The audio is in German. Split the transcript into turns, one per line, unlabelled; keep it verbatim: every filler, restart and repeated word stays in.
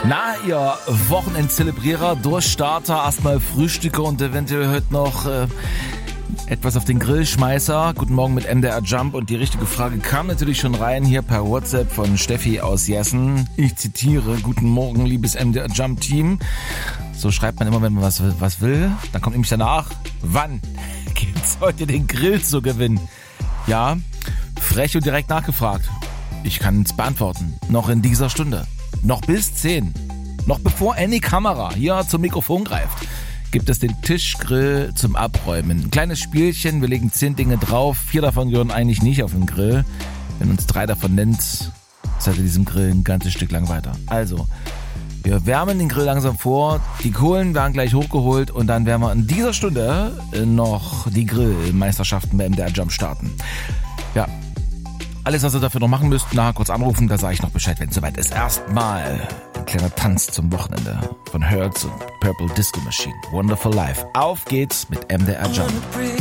Na, ihr Wochenendzelebrierer, Durchstarter, erstmal Frühstücke und eventuell heute noch äh, etwas auf den Grillschmeißer. Guten Morgen mit M D R Jump und die richtige Frage kam natürlich schon rein hier per WhatsApp von Steffi aus Jessen. Ich zitiere: Guten Morgen, liebes M D R Jump Team. So schreibt man immer, wenn man was, was will. Dann kommt nämlich danach: Wann gibt's heute den Grill zu gewinnen? Ja, frech und direkt nachgefragt. Ich kann es beantworten. Noch in dieser Stunde. Noch bis zehn. Noch bevor any Kamera hier zum Mikrofon greift, gibt es den Tischgrill zum Abräumen. Ein kleines Spielchen, wir legen zehn Dinge drauf. Vier davon gehören eigentlich nicht auf den Grill. Wenn uns drei davon nennt, seid ihr diesem Grill ein ganzes Stück lang weiter. Also, wir wärmen den Grill langsam vor. Die Kohlen werden gleich hochgeholt und dann werden wir in dieser Stunde noch die Grillmeisterschaften bei M D R Jump starten. Ja. Alles, was ihr dafür noch machen müsst, nachher kurz anrufen, da sage ich noch Bescheid, wenn es soweit ist. Erstmal ein kleiner Tanz zum Wochenende von Hertz und Purple Disco Machine. Wonderful Life. Auf geht's mit M D R Jump.